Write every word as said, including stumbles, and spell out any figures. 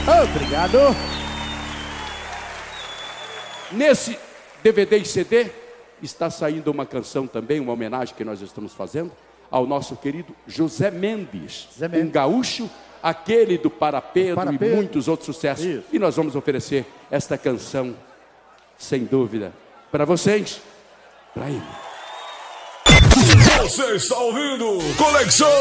Obrigado. Nesse D V D e C D está saindo uma canção também, uma homenagem que nós estamos fazendo ao nosso querido José Mendes, José Mendes. um gaúcho, aquele do Para Pedro, Para e Pedro. muitos outros sucessos. Isso. E nós vamos oferecer esta canção, sem dúvida, para vocês, para ele. Você está ouvindo Conexão